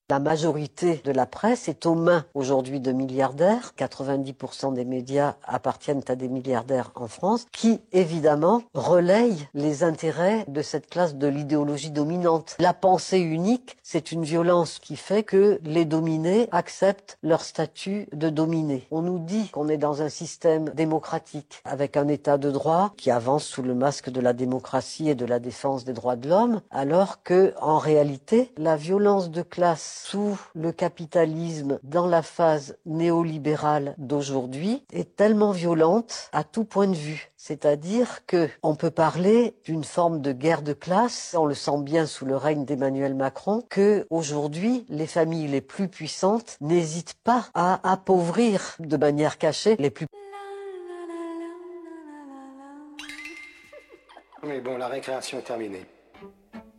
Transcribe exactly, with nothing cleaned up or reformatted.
La majorité de la presse est aux mains aujourd'hui de milliardaires. quatre-vingt-dix pour cent des médias appartiennent à des milliardaires en France qui, évidemment, relayent les intérêts de cette classe de l'idéologie dominante. La pensée unique, c'est une violence qui fait que les dominés acceptent leur statut de dominés. On nous dit qu'on est dans un système démocratique avec un état de droit qui avance sous le masque de la démocratie et de la défense des droits de l'homme, alors que, en réalité, la violence de classe sous le capitalisme dans la phase néolibérale d'aujourd'hui est tellement violente à tout point de vue. C'est-à-dire que on peut parler d'une forme de guerre de classe, on le sent bien sous le règne d'Emmanuel Macron, que aujourd'hui les familles les plus puissantes n'hésitent pas à appauvrir de manière cachée les plus. Mais bon, la récréation est terminée.